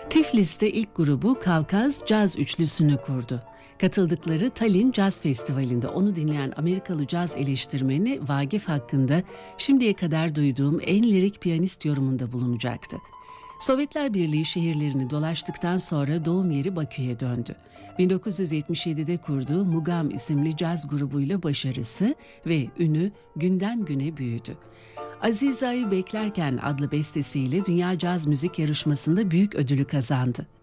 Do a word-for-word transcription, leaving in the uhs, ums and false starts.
Tiflis'te ilk grubu Kavkaz Caz Üçlüsü'nü kurdu. Katıldıkları Tallinn Caz Festivali'nde onu dinleyen Amerikalı caz eleştirmeni Vagif hakkında şimdiye kadar duyduğum en lirik piyanist yorumunda bulunacaktı. Sovyetler Birliği şehirlerini dolaştıktan sonra doğum yeri Bakü'ye döndü. bin dokuz yüz yetmiş yedide kurduğu Mugam isimli caz grubuyla başarısı ve ünü günden güne büyüdü. Aziza'yı Beklerken adlı bestesiyle Dünya Caz Müzik Yarışması'nda büyük ödülü kazandı.